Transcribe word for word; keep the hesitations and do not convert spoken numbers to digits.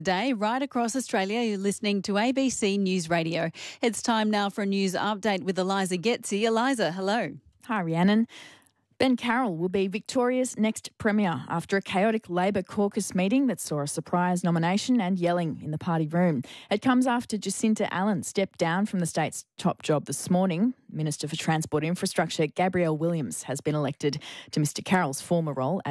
Day right across Australia. You're listening to A B C News Radio. It's time now for a news update with Eliza Getzi. Eliza, hello. Hi, Rhiannon. Ben Carroll will be Victoria's next Premier after a chaotic Labor caucus meeting that saw a surprise nomination and yelling in the party room. It comes after Jacinta Allen stepped down from the state's top job this morning. Minister for Transport Infrastructure Gabrielle Williams has been elected to Mr Carroll's former role